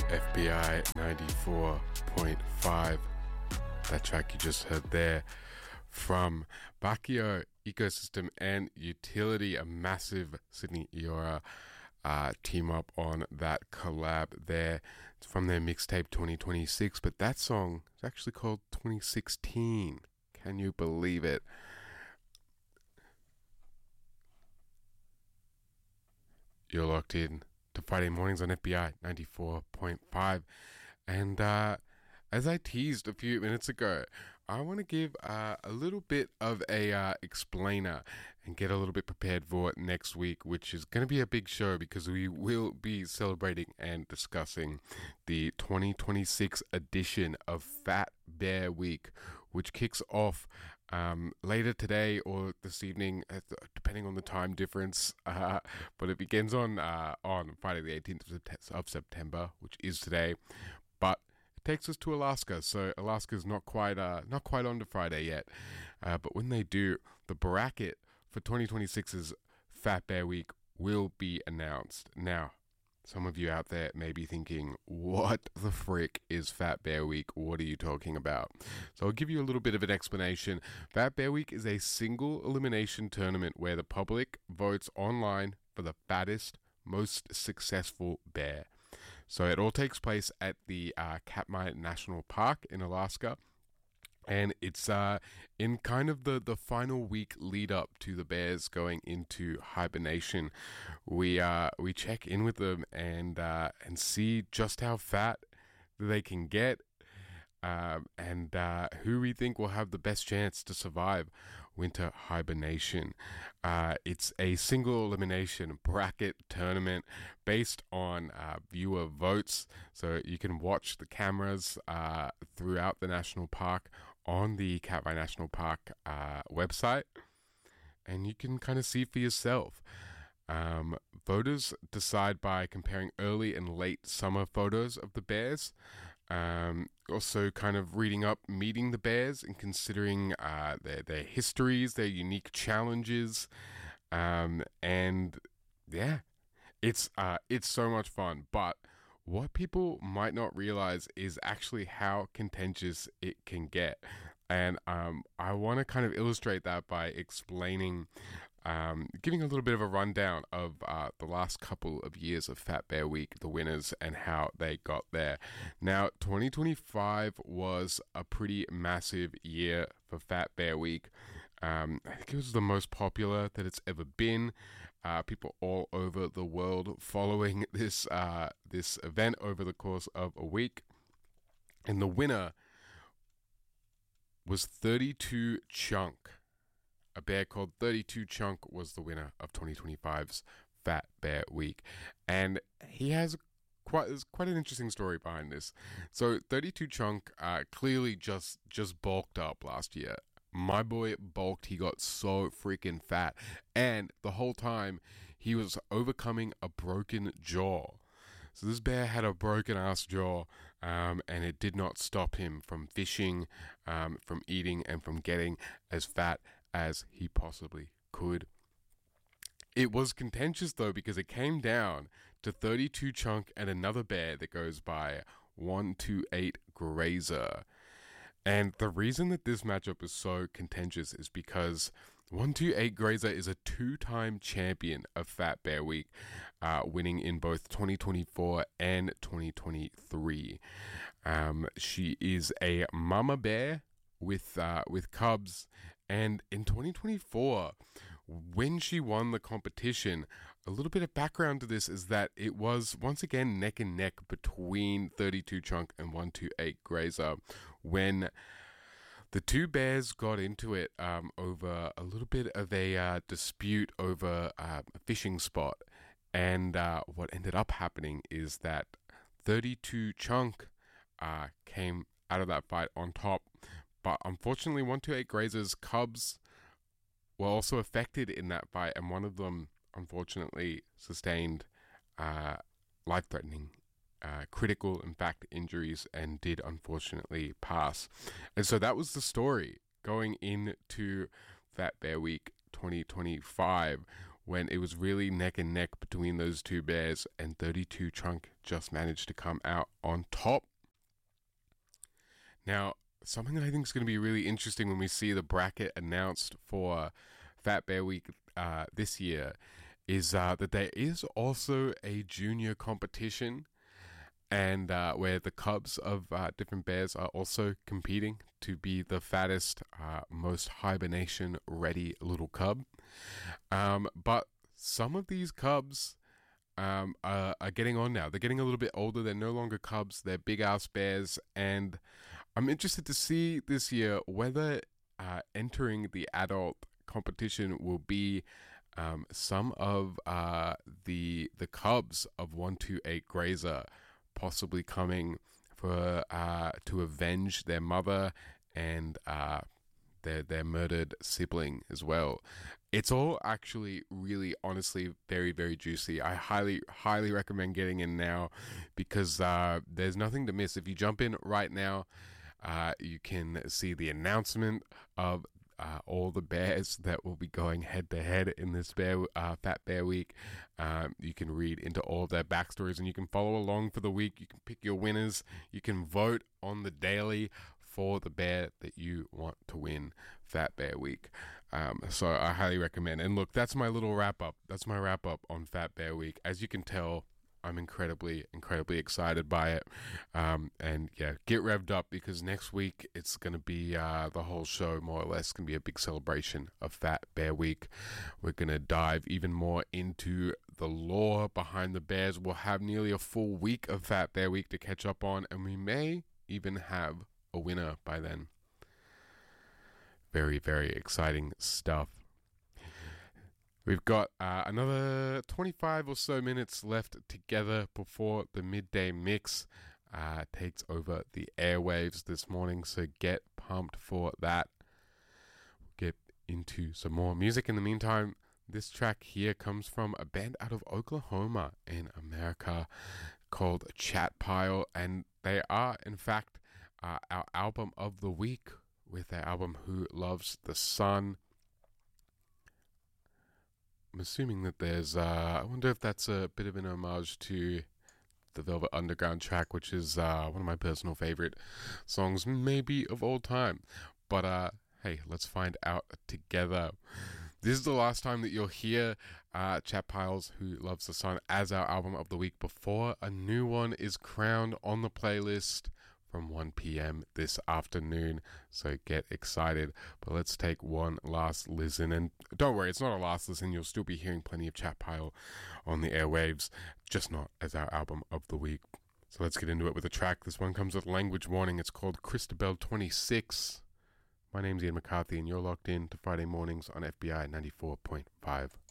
FBI 94.5. That track you just heard there from Bakio, Ecosystem and Utility, a massive Sydney Eora team up on that collab there. It's from their mixtape 2026, but that song is actually called 2016. Can you believe it? You're locked in to Friday mornings on FBI 94.5. And as I teased a few minutes ago, I want to give a little bit of a explainer and get a little bit prepared for next week, which is going to be a big show because we will be celebrating and discussing the 2026 edition of Fat Bear Week, which kicks off later today or this evening, depending on the time difference. But it begins on Friday the 18th of September, which is today. But takes us to Alaska, so Alaska's not quite on to Friday yet, but when they do, the bracket for 2026's Fat Bear Week will be announced. Now, some of you out there may be thinking, what the frick is Fat Bear Week? What are you talking about? So I'll give you a little bit of an explanation. Fat Bear Week is a single elimination tournament where the public votes online for the fattest, most successful bear. So it all takes place at the Katmai National Park in Alaska, and it's in kind of the final week lead up to the bears going into hibernation. We check in with them and see just how fat they can get. And who we think will have the best chance to survive winter hibernation. It's a single elimination bracket tournament based on viewer votes, so you can watch the cameras throughout the national park on the Katmai National Park website, and you can kind of see for yourself. Voters decide by comparing early and late summer photos of the bears, also kind of reading up meeting the bears and considering their histories, their unique challenges, and yeah, it's so much fun. But what people might not realize is actually how contentious it can get. And I want to kind of illustrate that by explaining, giving a little bit of a rundown of the last couple of years of Fat Bear Week, the winners, and how they got there. Now, 2025 was a pretty massive year for Fat Bear Week. I think it was the most popular that it's ever been. People all over the world following this event over the course of a week. And the winner was 32 Chunk. A bear called 32 Chunk was the winner of 2025's Fat Bear Week. And he has quite an interesting story behind this. So 32 Chunk clearly just bulked up last year. My boy bulked, he got so freaking fat. And the whole time he was overcoming a broken jaw. So this bear had a broken ass jaw, and it did not stop him from fishing, from eating, and from getting as fat as he possibly could. It was contentious though, because it came down to 32 Chunk and another bear that goes by 128 Grazer. And the reason that this matchup is so contentious is because 128 Grazer is a two-time champion of Fat Bear Week, winning in both 2024 and 2023. She is a mama bear with cubs, and in 2024, when she won the competition, a little bit of background to this is that it was once again neck and neck between 32 Chunk and 128 Grazer when the two bears got into it over a little bit of a dispute over a fishing spot. And what ended up happening is that 32 Chunk came out of that fight on top. But unfortunately, 128 Grazer's cubs were also affected in that fight, and one of them unfortunately sustained life-threatening, critical, in fact, injuries, and did unfortunately pass. And so that was the story going into Fat Bear Week 2025, when it was really neck and neck between those two bears, and 32 Trunk just managed to come out on top. Now, something that I think is going to be really interesting when we see the bracket announced for Fat Bear Week this year is that there is also a junior competition, and where the cubs of different bears are also competing to be the fattest, most hibernation ready little cub. But some of these cubs are getting on now. They're getting a little bit older. They're no longer cubs. They're big ass bears, and I'm interested to see this year whether entering the adult competition will be some of the cubs of 128 Grazer possibly coming for to avenge their mother and their murdered sibling as well. It's all actually really honestly very, very juicy. I highly recommend getting in now because there's nothing to miss. If you jump in right now, you can see the announcement of all the bears that will be going head to head in this Fat Bear Week. You can read into all of their backstories, and you can follow along for the week. You can pick your winners. You can vote on the daily for the bear that you want to win Fat Bear Week. So I highly recommend. And look, that's my little wrap up. That's my wrap up on Fat Bear Week. As you can tell, I'm incredibly excited by it. And yeah, get revved up because next week it's going to be the whole show more or less going to be a big celebration of Fat Bear Week. We're going to dive even more into the lore behind the bears. We'll have nearly a full week of Fat Bear Week to catch up on, and we may even have a winner by then. Very, very exciting stuff. We've got another 25 or so minutes left together before the midday mix takes over the airwaves this morning, so get pumped for that. We'll get into some more music. In the meantime, this track here comes from a band out of Oklahoma in America called Chat Pile, and they are, in fact, our album of the week with their album Who Loves the Sun. I'm assuming that there's, I wonder if that's a bit of an homage to the Velvet Underground track, which is one of my personal favorite songs, maybe of all time. But hey, let's find out together. This is the last time that you'll hear Chat Piles Who Loves the Sun as our album of the week before a new one is crowned on the playlist from 1 p.m. this afternoon, so get excited. But let's take one last listen, and don't worry, it's not a last listen. You'll still be hearing plenty of Chat Pile on the airwaves, just not as our album of the week. So let's get into it with a track. This one comes with Language Warning. It's called Christabel 26. My name's Ian McCarthy, and you're locked in to Friday mornings on FBI 94.5.